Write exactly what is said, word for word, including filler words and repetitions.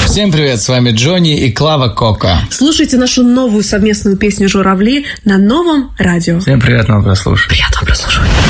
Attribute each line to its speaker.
Speaker 1: Всем привет, с вами Джонни и Клава Кока.
Speaker 2: Слушайте нашу новую совместную песню «Журавли» на новом радио.
Speaker 1: Всем приятного прослушивания.
Speaker 2: Приятного прослушивания.